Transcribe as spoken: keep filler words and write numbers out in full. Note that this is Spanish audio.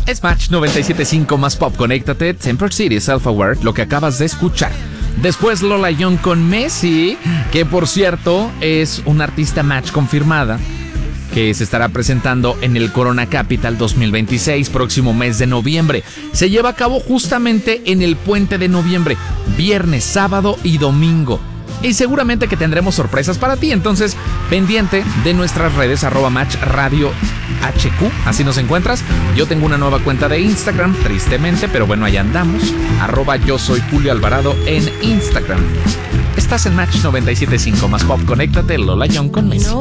Es Match noventa y siete punto cinco más pop. Conéctate, Temper City, Self-Aware, lo que acabas de escuchar. Después Lola Young con Messi, que por cierto es una artista Match confirmada, que se estará presentando en el Corona Capital dos mil veintiséis, próximo mes de noviembre. Se lleva a cabo justamente en el puente de noviembre, viernes, sábado y domingo. Y seguramente que tendremos sorpresas para ti, entonces pendiente de nuestras redes, arroba Match Radio H Q, así nos encuentras. Yo tengo una nueva cuenta de Instagram, tristemente, pero bueno, ahí andamos, arroba yo soy Julio Alvarado en Instagram. Estás en Match noventa y siete punto cinco más pop. Conéctate, Lola Young con Messi.